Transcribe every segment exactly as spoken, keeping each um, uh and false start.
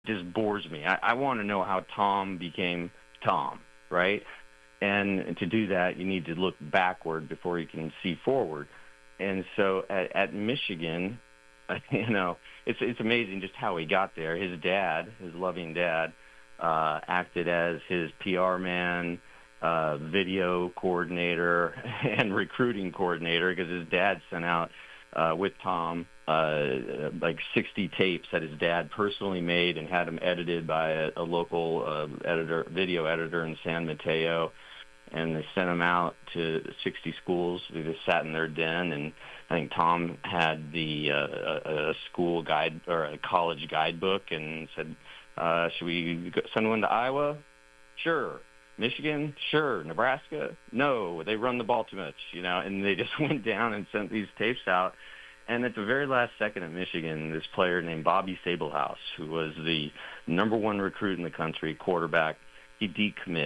just bores me. I, I want to know how Tom became Tom, right? And to do that, you need to look backward before you can see forward. And so at, at Michigan, you know, it's it's amazing just how he got there. His dad, his loving dad, uh, acted as his P R man, uh, video coordinator, and recruiting coordinator because his dad sent out uh, with Tom uh, like sixty tapes that his dad personally made and had them edited by a, a local uh, editor, video editor in San Mateo. And they sent them out to sixty schools. They just sat in their den, and I think Tom had the uh, a, a school guide or a college guidebook, and said, uh, "Should we go send one to Iowa? Sure. Michigan? Sure. Nebraska? No. They run the ball too much, you know." And they just went down and sent these tapes out. And at the very last second at Michigan, this player named Bobby Sablehouse, who was the number one recruit in the country, quarterback, he decommits.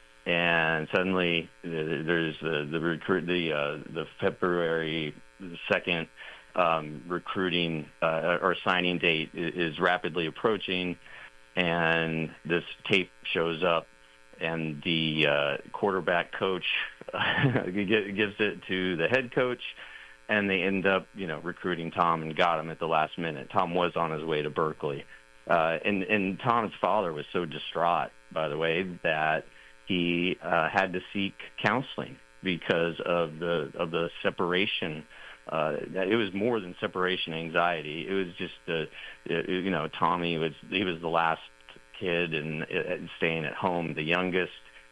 And suddenly, there's the the recruit the uh, the February second um, recruiting uh, or signing date is rapidly approaching, and this tape shows up, and the uh, quarterback coach gives it to the head coach, and they end up you know recruiting Tom and got him at the last minute. Tom was on his way to Berkeley, uh, and and Tom's father was so distraught, by the way, that he uh, had to seek counseling because of the of the separation. Uh, it was more than separation anxiety. It was just the, you know, Tommy was he was the last kid and uh, staying at home, the youngest,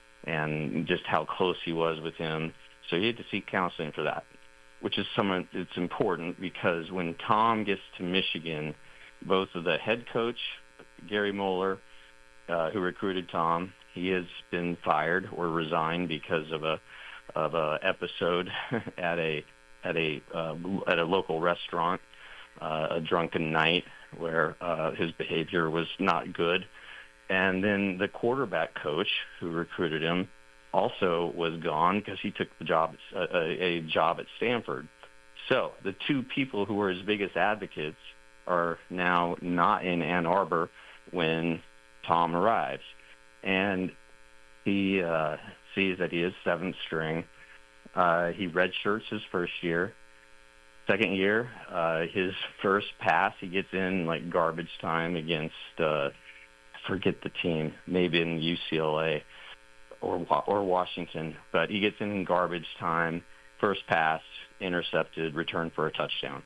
and just how close he was with him. So he had to seek counseling for that, which is somewhat it's important because when Tom gets to Michigan, both of the head coach Gary Moeller, uh, who recruited Tom, he has been fired or resigned because of a of a episode at a at a uh, at a local restaurant, uh, a drunken night where uh, his behavior was not good. And then the quarterback coach who recruited him also was gone because he took the job a, a job at Stanford. So the two people who were his biggest advocates are now not in Ann Arbor when Tom arrives. And he uh, sees that he is seventh string. Uh, he redshirts his first year. Second year, uh, his first pass, he gets in like garbage time against, uh, I forget the team, maybe in U C L A or or Washington. But he gets in garbage time, first pass, intercepted, returned for a touchdown.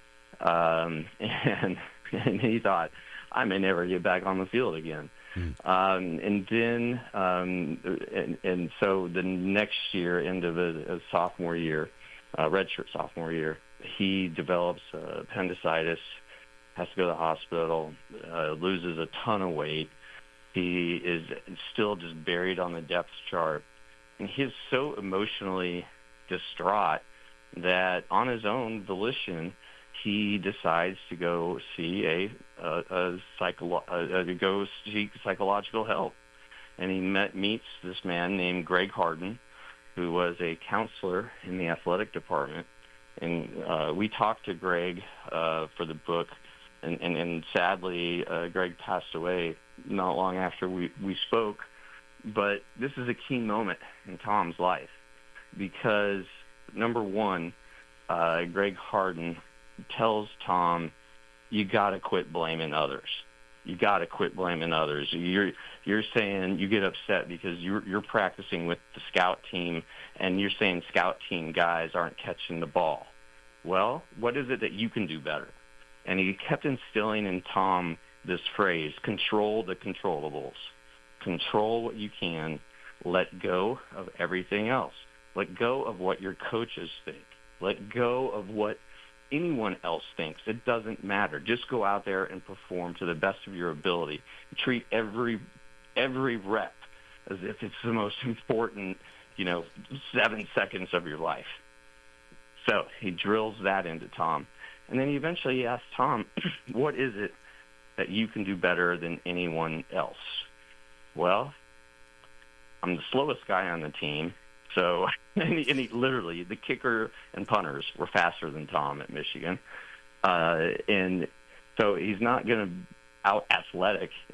Um, and, and he thought, I may never get back on the field again. Mm. Um, and then, um, and, and so the next year, end of a, a sophomore year, uh, redshirt sophomore year, he develops uh, appendicitis, has to go to the hospital, uh, loses a ton of weight. He is still just buried on the depth chart. And he's so emotionally distraught that on his own volition, he decides to go see a, a, a, psycholo- a, a go seek psychological help, and he met, meets this man named Greg Harden, who was a counselor in the athletic department. And uh, we talked to Greg uh, for the book, and, and, and sadly, uh, Greg passed away not long after we, we spoke. But this is a key moment in Tom's life because, number one, uh, Greg Harden tells Tom, you got to quit blaming others. You got to quit blaming others. You're you're saying you get upset because you're you're practicing with the scout team and you're saying scout team guys aren't catching the ball. Well, what is it that you can do better? And he kept instilling in Tom this phrase, control the controllables. Control what you can. Let go of everything else. Let go of what your coaches think. Let go of what anyone else thinks. It doesn't matter. Just go out there and perform to the best of your ability. Treat every every rep as if it's the most important, you know, seven seconds of your life. So he drills that into Tom. And then eventually he asks Tom, what is it that you can do better than anyone else? Well, I'm the slowest guy on the team. So, and he, and he literally, the kicker and punters were faster than Tom at Michigan. Uh, and so he's not going to out athletic